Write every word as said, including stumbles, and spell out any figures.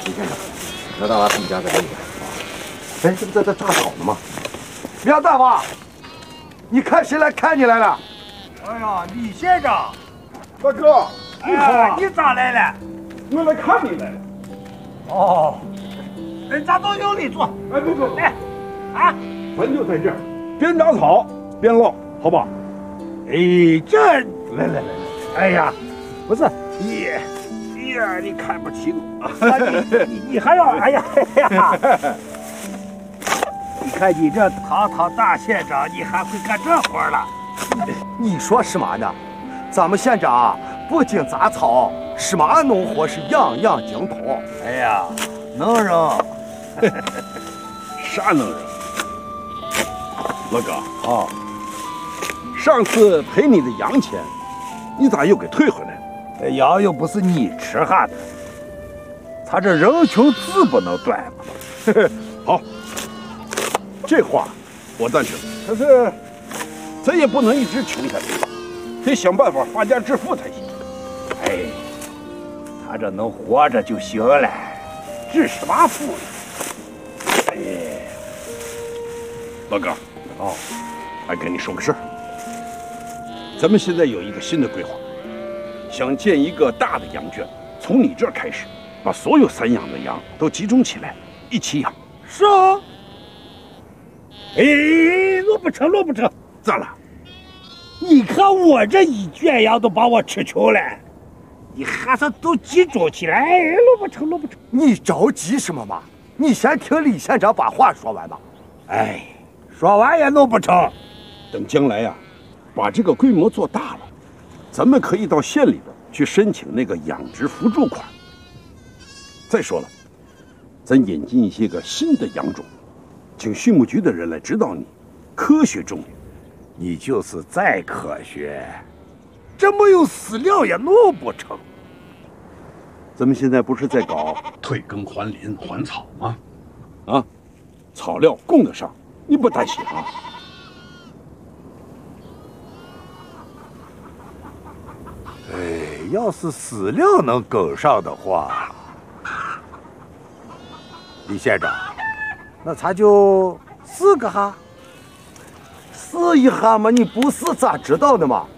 李县长，那大娃他们家在那边。哎，这不在这扎草呢吗？ 梁大娃，你看谁来看你来了？ 哎呀，李县长， 大哥，你好啊！ 你咋来了？ 我来看你来了。 哦，哎，咱都有理坐。 哎，不不， 来，啊， 咱就在这儿，边扎草边唠，好吧？ 哎，这来来来来， 哎呀，不是你，哎呀，你看不起我，啊、你你你还要哎呀哎呀！你看你这堂堂大县长，你还会干这活了？ 你说什么呢？咱们县长不仅杂草，什么农活是样样精通。 哎呀，能人， 啥能人？老哥啊，上次赔你的洋钱，你咋又给退回来了？ 这羊又不是你吃下的，他这人情字不能断嘛。 好，这话我赞成。可是咱也不能一直穷下去，得想办法发家致富才行。 哎，他这能活着就行了，致什么富呢？哎， 老哥， 哦， 俺跟你说个事儿，咱们现在有一个新的规划，想建一个大的羊圈，从你这儿开始，把所有散养的羊都集中起来，一起养。 是啊。哎，落不成，落不成。 咋了？ 你看我这一圈羊都把我吃穷了，你还是都集中起来，落不成，落不成。 你着急什么嘛？你先听李县长把话说完吧。 哎，说完也弄不成。 等将来呀、啊，把这个规模做大了，咱们可以到县里边去申请那个养殖扶助款。再说了，咱引进一些个新的羊种，请畜牧局的人来指导你，科学种植。 你就是再科学，这没有饲料也弄不成。 咱们现在不是在搞退耕还林还草吗？啊，草料供得上，你不担心啊？ 哎，要是饲料能跟上的话，李县长，那咱就试个哈。 试一下嘛，你不试咋知道的嘛？